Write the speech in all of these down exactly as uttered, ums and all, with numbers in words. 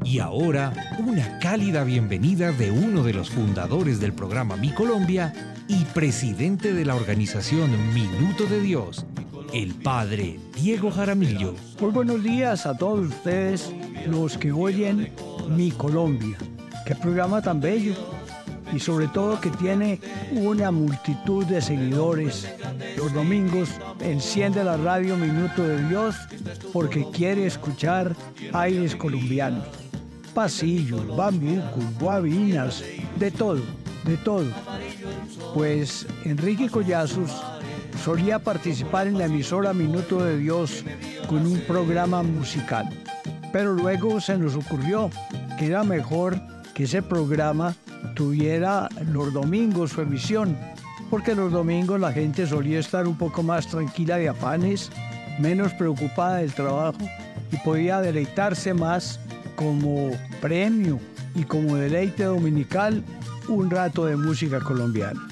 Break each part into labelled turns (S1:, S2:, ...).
S1: Y ahora, una cálida bienvenida de uno de los fundadores del programa Mi Colombia y presidente de la organización Minuto de Dios, el padre Diego Jaramillo.
S2: Muy buenos días a todos ustedes, los que oyen Mi Colombia. Qué programa tan bello. Y sobre todo que tiene una multitud de seguidores. Los domingos enciende la radio Minuto de Dios porque quiere escuchar aires colombianos. Pasillos, bambucos, guabinas, de todo, de todo. Pues Enrique Collazos solía participar en la emisora Minuto de Dios con un programa musical. Pero luego se nos ocurrió que era mejor que ese programa tuviera los domingos su emisión, porque los domingos la gente solía estar un poco más tranquila de afanes, menos preocupada del trabajo y podía deleitarse más como premio y como deleite dominical un rato de música colombiana.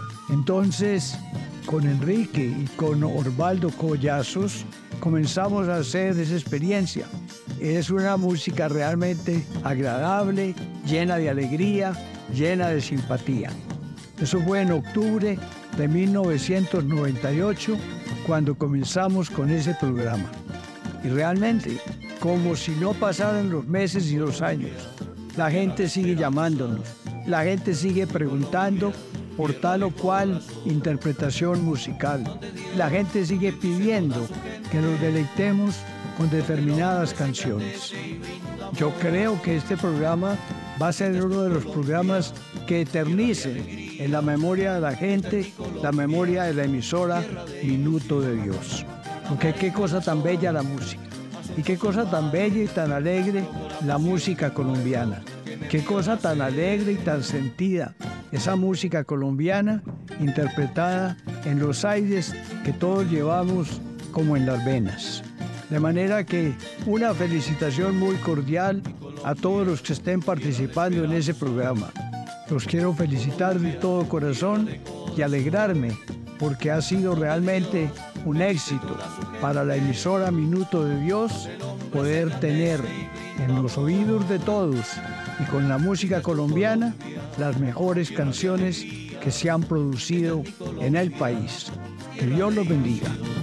S2: Entonces, con Enrique y con Osvaldo Collazos comenzamos a hacer esa experiencia. Es una música realmente agradable, llena de alegría, llena de simpatía. Eso fue en octubre de mil novecientos noventa y ocho cuando comenzamos con ese programa. Y realmente, como si no pasaran los meses y los años, la gente sigue llamándonos, la gente sigue preguntando por tal o cual interpretación musical. La gente sigue pidiendo que nos deleitemos con determinadas canciones. Yo creo que este programa va a ser uno de los programas que eternice en la memoria de la gente, la memoria de la emisora Minuto de Dios. Porque qué cosa tan bella la música, y qué cosa tan bella y tan alegre la música colombiana. Qué cosa tan alegre y tan sentida esa música colombiana interpretada en los aires que todos llevamos como en las venas. De manera que una felicitación muy cordial a todos los que estén participando en ese programa. Los quiero felicitar de todo corazón y alegrarme porque ha sido realmente un éxito para la emisora Minuto de Dios poder tener en los oídos de todos y con la música colombiana las mejores canciones que se han producido en el país. Que Dios los bendiga.